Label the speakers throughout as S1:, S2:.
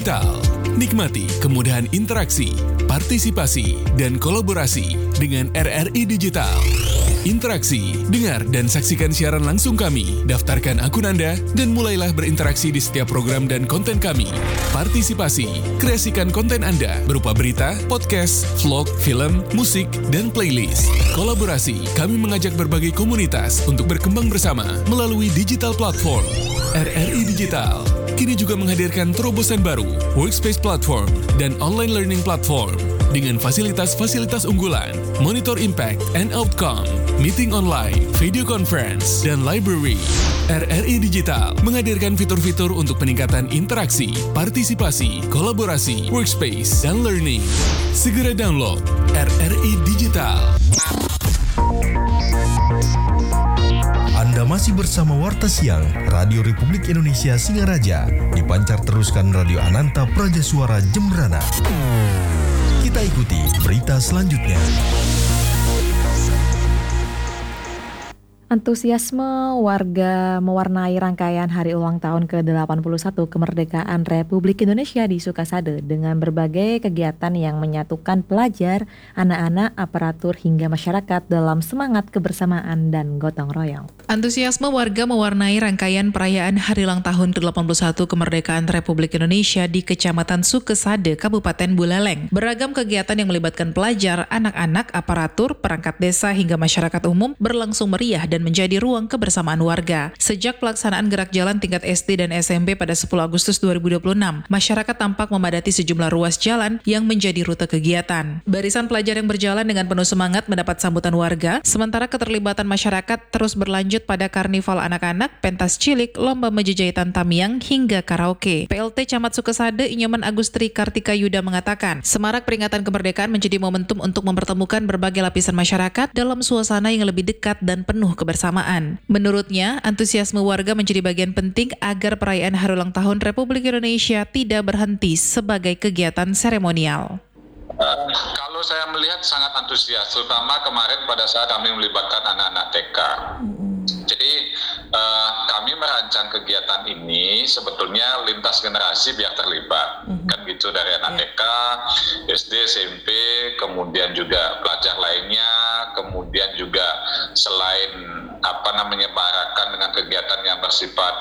S1: Digital. Nikmati kemudahan interaksi, partisipasi, dan kolaborasi dengan RRI Digital. Interaksi, dengar dan saksikan siaran langsung kami, daftarkan akun Anda, dan mulailah berinteraksi di setiap program dan konten kami. Partisipasi, kreasikan konten Anda berupa berita, podcast, vlog, film, musik, dan playlist. Kolaborasi, kami mengajak berbagai komunitas untuk berkembang bersama melalui digital platform. RRI Digital kini juga menghadirkan terobosan baru, workspace platform, dan online learning platform dengan fasilitas-fasilitas unggulan, monitor impact and outcome, meeting online, video conference, dan library. RRI Digital menghadirkan fitur-fitur untuk peningkatan interaksi, partisipasi, kolaborasi, workspace, dan learning. Segera download RRI Digital.
S2: Anda masih bersama Warta Siang, Radio Republik Indonesia Singaraja, dipancar teruskan Radio Ananta Praja Suara Jembrana. Kita ikuti berita selanjutnya.
S3: Antusiasme warga mewarnai rangkaian hari ulang tahun ke-81 kemerdekaan Republik Indonesia di Sukasade dengan berbagai kegiatan yang menyatukan pelajar, anak-anak, aparatur hingga masyarakat dalam semangat kebersamaan dan gotong royong.
S4: Antusiasme warga mewarnai rangkaian perayaan hari ulang tahun ke-81 kemerdekaan Republik Indonesia di Kecamatan Sukasade, Kabupaten Buleleng. Beragam kegiatan yang melibatkan pelajar, anak-anak, aparatur, perangkat desa hingga masyarakat umum berlangsung meriah dan menjadi ruang kebersamaan warga. Sejak pelaksanaan gerak jalan tingkat SD dan SMP pada 10 Agustus 2026, masyarakat tampak memadati sejumlah ruas jalan yang menjadi rute kegiatan. Barisan pelajar yang berjalan dengan penuh semangat mendapat sambutan warga, sementara keterlibatan masyarakat terus berlanjut pada karnival anak-anak, pentas cilik, lomba menjejahitan tamiang, hingga karaoke. PLT Camat Sukasade Inyoman Agustri Kartika Yuda mengatakan, semarak peringatan kemerdekaan menjadi momentum untuk mempertemukan berbagai lapisan masyarakat dalam suasana yang lebih dekat dan penuh kebersamaan. Menurutnya, antusiasme warga menjadi bagian penting agar perayaan Hari Ulang Tahun Republik Indonesia tidak berhenti sebagai kegiatan seremonial.
S5: Kalau saya melihat sangat antusias, terutama kemarin pada saat kami melibatkan anak-anak TK. Jadi kami merancang kegiatan ini sebetulnya lintas generasi biar terlibat, kan gitu, dari anak TK, SD, SMP, kemudian juga pelajar lainnya, kemudian juga selain barakan dengan kegiatan yang bersifat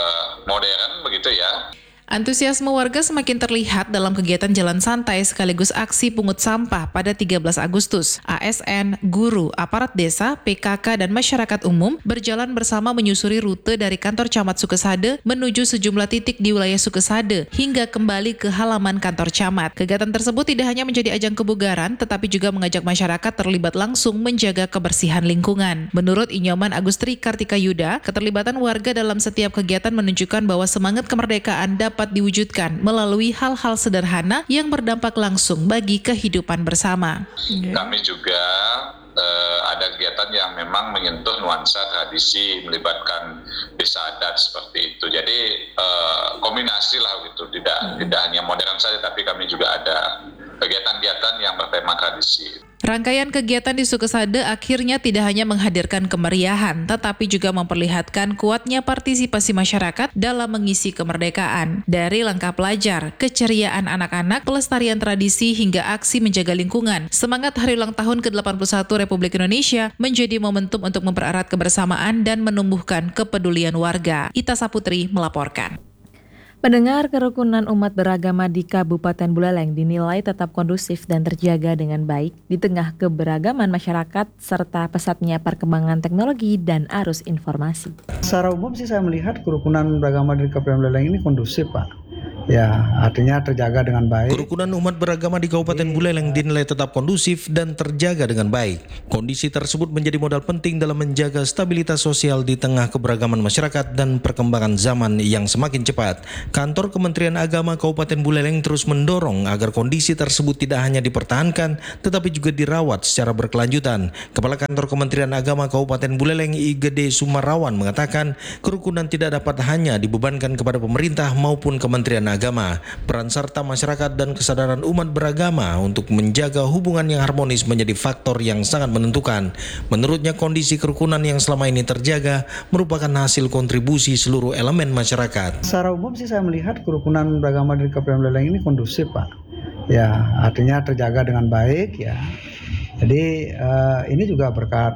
S5: modern begitu ya.
S4: Antusiasme warga semakin terlihat dalam kegiatan jalan santai sekaligus aksi pungut sampah pada 13 Agustus. ASN, guru, aparat desa, PKK, dan masyarakat umum berjalan bersama menyusuri rute dari kantor Camat Sukasade menuju sejumlah titik di wilayah Sukasade hingga kembali ke halaman kantor Camat. Kegiatan tersebut tidak hanya menjadi ajang kebugaran, tetapi juga mengajak masyarakat terlibat langsung menjaga kebersihan lingkungan. Menurut Inyoman Agustri Kartika Yuda, keterlibatan warga dalam setiap kegiatan menunjukkan bahwa semangat kemerdekaan dapat diwujudkan melalui hal-hal sederhana yang berdampak langsung bagi kehidupan bersama.
S5: Kami juga ada kegiatan yang memang menyentuh nuansa tradisi, melibatkan desa adat seperti itu. Jadi kombinasi lah gitu, tidak hanya modern saja, tapi kami juga ada kegiatan-kegiatan yang bertema tradisi.
S4: Rangkaian kegiatan di Sukasade akhirnya tidak hanya menghadirkan kemeriahan, tetapi juga memperlihatkan kuatnya partisipasi masyarakat dalam mengisi kemerdekaan. Dari langkah pelajar, keceriaan anak-anak, pelestarian tradisi, hingga aksi menjaga lingkungan, semangat Hari Ulang Tahun ke-81 Republik Indonesia menjadi momentum untuk mempererat kebersamaan dan menumbuhkan kepedulian warga. Ita Saputri melaporkan.
S3: Pendengar, kerukunan umat beragama di Kabupaten Buleleng dinilai tetap kondusif dan terjaga dengan baik di tengah keberagaman masyarakat serta pesatnya perkembangan teknologi dan arus informasi.
S6: Secara umum sih saya melihat kerukunan beragama di Kabupaten Buleleng ini kondusif, Pak. Ya, artinya terjaga dengan baik.
S2: Kerukunan umat beragama di Kabupaten Buleleng dinilai tetap kondusif dan terjaga dengan baik. Kondisi tersebut menjadi modal penting dalam menjaga stabilitas sosial di tengah keberagaman masyarakat dan perkembangan zaman yang semakin cepat. Kantor Kementerian Agama Kabupaten Buleleng terus mendorong agar kondisi tersebut tidak hanya dipertahankan, tetapi juga dirawat secara berkelanjutan. Kepala Kantor Kementerian Agama Kabupaten Buleleng IGD Sumarawan mengatakan, kerukunan tidak dapat hanya dibebankan kepada pemerintah maupun Kementerian Agama, agama. Peran serta masyarakat dan kesadaran umat beragama untuk menjaga hubungan yang harmonis menjadi faktor yang sangat menentukan. Menurutnya, kondisi kerukunan yang selama ini terjaga merupakan hasil kontribusi seluruh elemen masyarakat.
S6: Secara umum sih saya melihat kerukunan beragama di KPM Buleleng ini kondusif, Pak. Ya, artinya terjaga dengan baik ya. Jadi ini juga berkat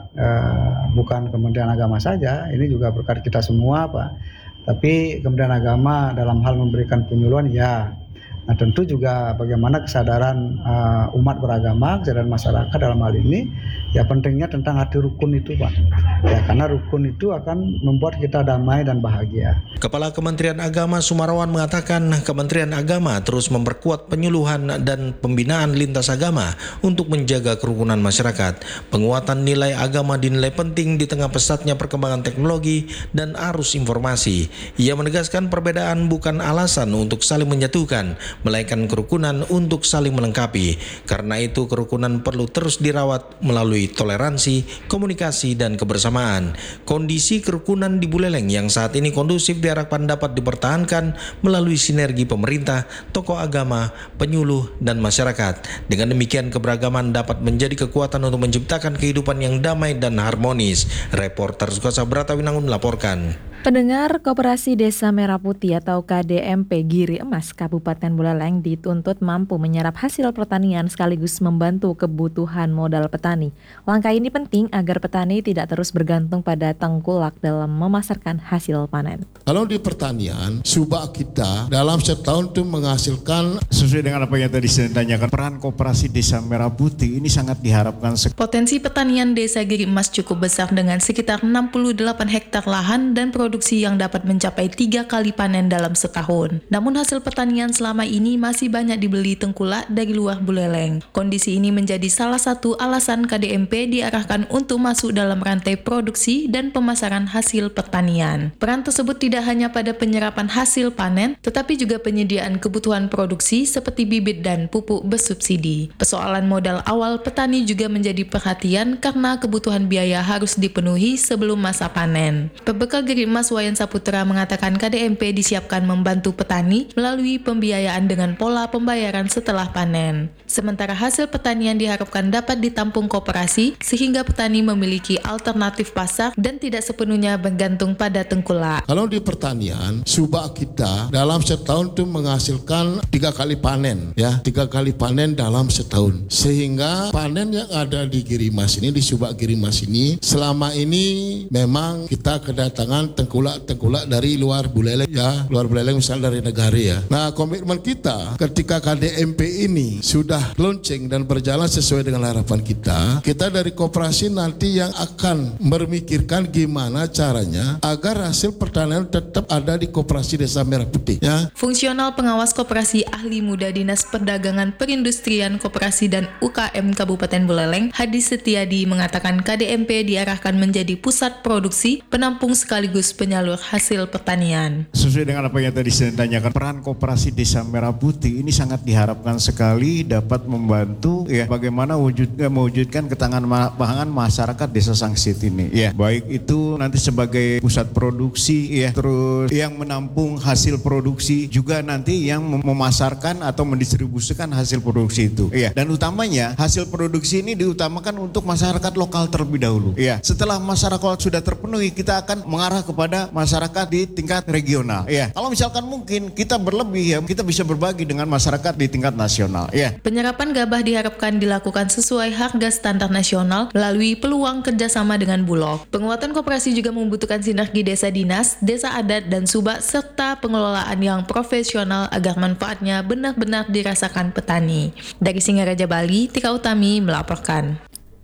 S6: bukan Kementerian Agama saja, ini juga berkat kita semua, Pak. Tapi Kementerian Agama dalam hal memberikan penyuluhan ya. Nah, tentu juga bagaimana kesadaran umat beragama, kesadaran masyarakat dalam hal ini, ya pentingnya tentang arti rukun itu, Pak. Ya, karena rukun itu akan membuat kita damai dan bahagia.
S2: Kepala Kementerian Agama Sumarawan mengatakan Kementerian Agama terus memperkuat penyuluhan dan pembinaan lintas agama untuk menjaga kerukunan masyarakat. Penguatan nilai agama dinilai penting di tengah pesatnya perkembangan teknologi dan arus informasi. Ia menegaskan perbedaan bukan alasan untuk saling menjatuhkan, melainkan kerukunan untuk saling melengkapi. Karena itu kerukunan perlu terus dirawat melalui toleransi, komunikasi, dan kebersamaan. Kondisi kerukunan di Buleleng yang saat ini kondusif diharapkan dapat dipertahankan melalui sinergi pemerintah, tokoh agama, penyuluh, dan masyarakat. Dengan demikian keberagaman dapat menjadi kekuatan untuk menciptakan kehidupan yang damai dan harmonis. Reporter Sukasa Bratawinangun melaporkan.
S3: Pendengar, Koperasi Desa Merah Putih atau KDMP Giri Emas Kabupaten Buleleng dituntut mampu menyerap hasil pertanian sekaligus membantu kebutuhan modal petani. Langkah ini penting agar petani tidak terus bergantung pada tengkulak dalam memasarkan hasil panen.
S7: Kalau di pertanian, subak kita dalam setahun itu menghasilkan sesuai dengan apa yang tadi saya tanyakan, peran Koperasi Desa Merah Putih ini sangat diharapkan.
S4: Potensi pertanian Desa Giri Emas cukup besar dengan sekitar 68 hektar lahan dan produksi yang dapat mencapai 3 kali panen dalam setahun. Namun hasil pertanian selama ini masih banyak dibeli tengkulak dari luar Buleleng. Kondisi ini menjadi salah satu alasan KDMP diarahkan untuk masuk dalam rantai produksi dan pemasaran hasil pertanian. Peran tersebut tidak hanya pada penyerapan hasil panen, tetapi juga penyediaan kebutuhan produksi seperti bibit dan pupuk bersubsidi. Persoalan modal awal petani juga menjadi perhatian karena kebutuhan biaya harus dipenuhi sebelum masa panen. Pembekal Giri Emas Wayan Saputra mengatakan KDMP disiapkan membantu petani melalui pembiayaan dengan pola pembayaran setelah panen. Sementara hasil pertanian diharapkan dapat ditampung koperasi sehingga petani memiliki alternatif pasar dan tidak sepenuhnya bergantung pada tengkulak.
S7: Kalau di pertanian, subak kita dalam setahun itu menghasilkan 3 kali panen, ya, 3 kali panen dalam setahun. Sehingga panen yang ada di Giri Emas ini, di subak Giri Emas ini, selama ini memang kita kedatangan tengkulak dari luar Buleleng, ya, luar Buleleng misalnya dari negara ya. Nah, komitmen kita ketika KDMP ini sudah launching dan berjalan sesuai dengan harapan kita dari koperasi nanti yang akan memikirkan gimana caranya agar hasil pertanian tetap ada di Koperasi Desa Merah Putih, ya.
S4: Fungsional pengawas koperasi ahli muda Dinas Perdagangan Perindustrian Koperasi dan UKM Kabupaten Buleleng, Hadi Setiadi mengatakan KDMP diarahkan menjadi pusat produksi, penampung sekaligus penyalur hasil pertanian.
S7: Sesuai dengan apa yang tadi saya tanyakan, peran Koperasi Desa Merah Putih ini sangat diharapkan sekali dapat membantu ya bagaimana mewujudkan ketahanan pangan masyarakat Desa Sangsit ini, ya. Baik itu nanti sebagai pusat produksi, ya, terus yang menampung hasil produksi, juga nanti yang memasarkan atau mendistribusikan hasil produksi itu, ya. Dan utamanya hasil produksi ini diutamakan untuk masyarakat lokal terlebih dahulu, ya. Setelah masyarakat sudah terpenuhi, kita akan mengarah kepada masyarakat di tingkat regional, ya. Kalau misalkan mungkin kita berlebih, ya, kita bisa berbagi dengan masyarakat di tingkat nasional, ya.
S4: Penyerapan gabah diharapkan dilakukan sesuai harga standar nasional melalui peluang kerjasama dengan Bulog. Penguatan koperasi juga membutuhkan sinergi desa dinas, desa adat, dan subak serta pengelolaan yang profesional agar manfaatnya benar-benar dirasakan petani. Dari Singaraja Bali, Tika Utami melaporkan.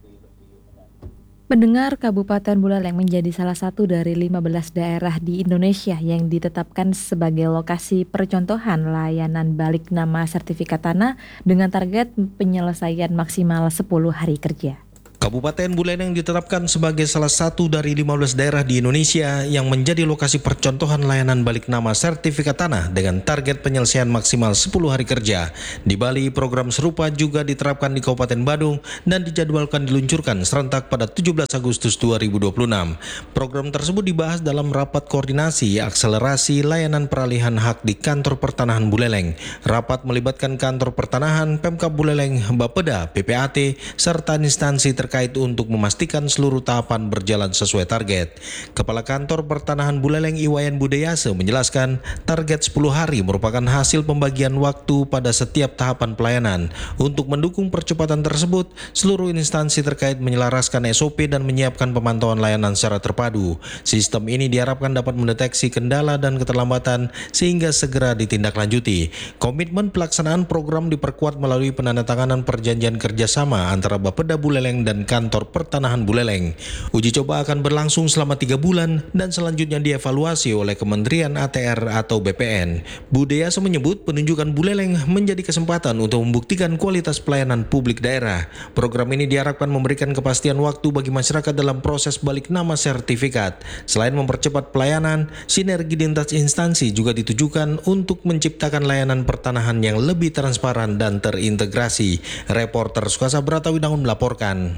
S3: Mendengar Kabupaten Buleleng menjadi salah satu dari 15 daerah di Indonesia yang ditetapkan sebagai lokasi percontohan layanan balik nama sertifikat tanah dengan target penyelesaian maksimal 10 hari kerja.
S2: Kabupaten Buleleng ditetapkan sebagai salah satu dari 15 daerah di Indonesia yang menjadi lokasi percontohan layanan balik nama sertifikat tanah dengan target penyelesaian maksimal 10 hari kerja. Di Bali, program serupa juga diterapkan di Kabupaten Badung dan dijadwalkan diluncurkan serentak pada 17 Agustus 2026. Program tersebut dibahas dalam rapat koordinasi akselerasi layanan peralihan hak di Kantor Pertanahan Buleleng. Rapat melibatkan Kantor Pertanahan, Pemkab Buleleng, Bapeda, PPAT, serta instansi terkait untuk memastikan seluruh tahapan berjalan sesuai target. Kepala Kantor Pertanahan Buleleng Iwayan Budayase menjelaskan target 10 hari merupakan hasil pembagian waktu pada setiap tahapan pelayanan. Untuk mendukung percepatan tersebut, seluruh instansi terkait menyelaraskan SOP dan menyiapkan pemantauan layanan secara terpadu. Sistem ini diharapkan dapat mendeteksi kendala dan keterlambatan sehingga segera ditindaklanjuti. Komitmen pelaksanaan program diperkuat melalui penandatanganan perjanjian kerjasama antara Bapeda Buleleng dan Kantor Pertanahan Buleleng. Uji coba akan berlangsung selama 3 bulan dan selanjutnya dievaluasi oleh Kementerian ATR atau BPN. Budayase menyebut penunjukan Buleleng menjadi kesempatan untuk membuktikan kualitas pelayanan publik daerah. Program ini diharapkan memberikan kepastian waktu bagi masyarakat dalam proses balik nama sertifikat. Selain mempercepat pelayanan, sinergi lintas instansi juga ditujukan untuk menciptakan layanan pertanahan yang lebih transparan dan terintegrasi. Reporter Sukasa Bratawinangun melaporkan.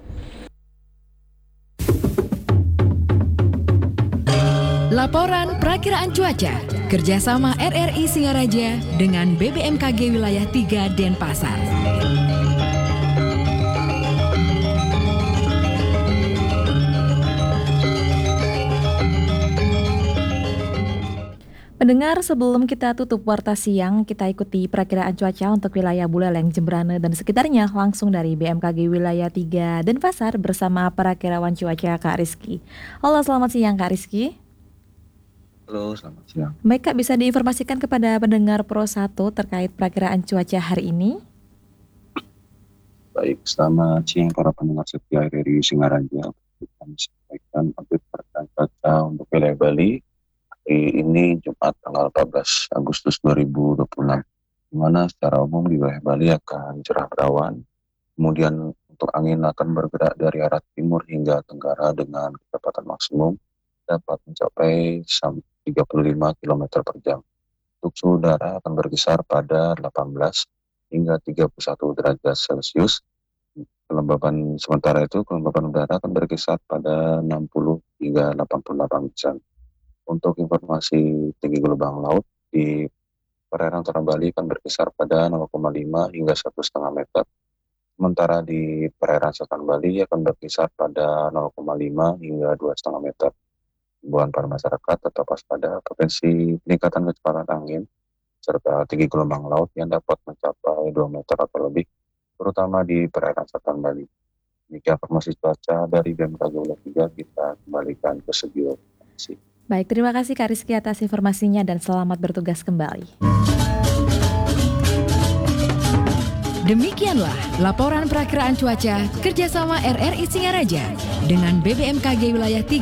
S8: Laporan Perakiraan Cuaca kerjasama RRI Singaraja dengan BBMKG Wilayah 3 Denpasar.
S3: Pendengar, sebelum kita tutup warta siang, kita ikuti perakiraan cuaca untuk wilayah Buleleng, Jembrane, dan sekitarnya langsung dari BMKG Wilayah 3 Denpasar bersama perakirawan cuaca Kak Rizky. Halo, selamat siang Kak Rizky.
S9: Halo, selamat siang.
S3: Baik Kak, bisa diinformasikan kepada pendengar Pro 1 terkait perakiraan cuaca hari ini?
S9: Baik, selamat siang para pendengar setia RRI Singaraja. Kami sampaikan update perakiraan cuaca untuk wilayah Bali. Hari ini Jumat tanggal 14 Agustus 2026, di mana secara umum di wilayah Bali akan cerah berawan. Kemudian untuk angin akan bergerak dari arah timur hingga tenggara dengan kecepatan maksimum dapat mencapai 35 km per jam. Untuk suhu udara akan berkisar pada 18 hingga 31 derajat Celcius. Kelembaban sementara itu, kelembaban udara akan berkisar pada 60 hingga 88%. Untuk informasi tinggi gelombang laut di perairan utara Bali akan berkisar pada 0,5 hingga 1,5 meter. Sementara di perairan selatan Bali akan berkisar pada 0,5 hingga 2,5 meter. Himbauan para masyarakat tetap waspada potensi peningkatan kecepatan angin serta tinggi gelombang laut yang dapat mencapai 2 meter atau lebih, terutama di perairan selatan Bali. Demikian informasi cuaca dari BMKG Wilayah 3, kita kembalikan ke studio.
S3: Baik, terima kasih Kak Rizky atas informasinya dan selamat bertugas kembali.
S8: Demikianlah laporan perakiraan cuaca kerjasama RRI Singaraja dengan BBMKG Wilayah 3